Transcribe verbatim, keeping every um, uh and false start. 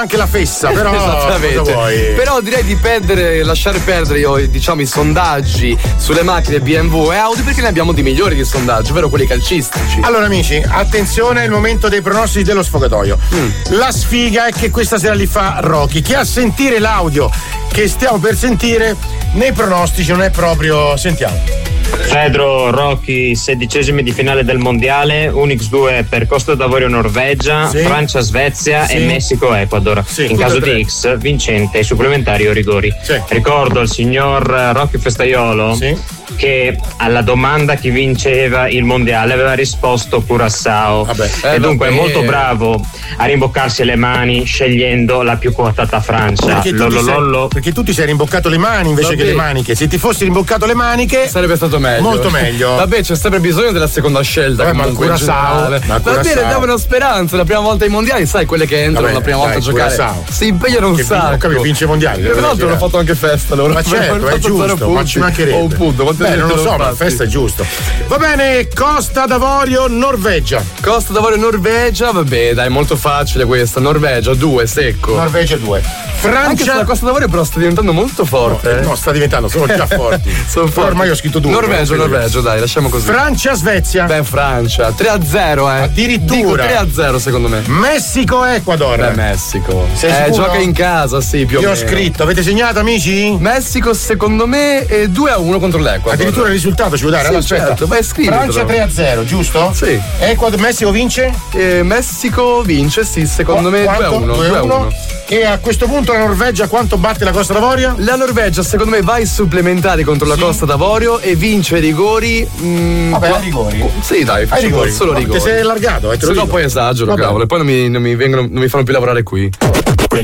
anche la fessa, però esattamente. Però direi di perdere, lasciare perdere io, diciamo i sondaggi sulle macchine B M W e Audi, perché ne abbiamo di migliori di sondaggi, ovvero quelli calcistici. Allora amici, attenzione, è il momento dei pronostici dello sfogatoio. Mm. La sfiga è che questa sera li fa Rocky, che a sentire l'audio che stiamo per sentire nei pronostici non è proprio. Sentiamo. Fedro, Rocky, sedicesimi di finale del mondiale, un X due per Costa d'Avorio Norvegia, sì. Francia Svezia sì. e Messico Ecuador. Sì, in caso di X vincente, supplementari o rigori. Sì. Ricordo al signor Rocky Festaiolo sì. che alla domanda chi vinceva il mondiale aveva risposto Curaçao eh, e dunque vabbè. è molto bravo a rimboccarsi le mani scegliendo la più quotata Francia. Perché tu, sei, perché tu ti sei rimboccato le mani invece vabbè. che le maniche. Se ti fossi rimboccato le maniche sarebbe stato meglio. Molto meglio. Vabbè, c'è sempre bisogno della seconda scelta. Vabbè, ma il Curaçao. Va bene, diamo una speranza. La prima volta ai mondiali, sai, quelle che entrano vabbè, la prima volta dai, a giocare Curaçao. Si impegnano un che sacco. Capito, vince i mondiali. Tra l'altro hanno fatto anche festa loro. Ma certo, è giusto, ma ci mancherebbe. O un punto, beh, non lo so, ma festa è giusto. Va bene, Costa d'Avorio Norvegia. Costa d'Avorio Norvegia, vabbè, dai, molto facile questa. Norvegia due, secco. Norvegia due. Francia. Anche se la Costa d'Avorio però sta diventando molto forte. No, eh. no sta diventando, sono già forti. Sono forti. Ormai ho scritto due. Norvegia, Norvegia, dai, lasciamo così. Francia, Svezia. Beh, Francia. tre a zero, eh. Addirittura. Dico tre a zero secondo me. Messico, Ecuador. Beh, Messico. Sei eh, sicuro? Gioca in casa, sì, più o Io meno. Io ho scritto, avete segnato amici? Messico secondo me è due a uno contro l'Ecuador. Addirittura il risultato ci vuoi dare? Sì, allora, aspetta. Certo, vai, Francia tre a zero, giusto? Sì. Ecuador, Messico vince? Eh, Messico vince, sì, secondo Qu- me due a uno. due a uno. E a questo punto la Norvegia quanto batte la Costa d'Avorio? La Norvegia secondo me va ai supplementari contro la sì. Costa d'Avorio e vince ai rigori. Mm, Vabbè, ai rigori? Sì, dai, faccio rigori. solo rigori. Ti sei allargato, eh, te lo Se dico. no poi esagero, cavolo, e poi non mi, non mi vengono, non mi fanno più lavorare qui.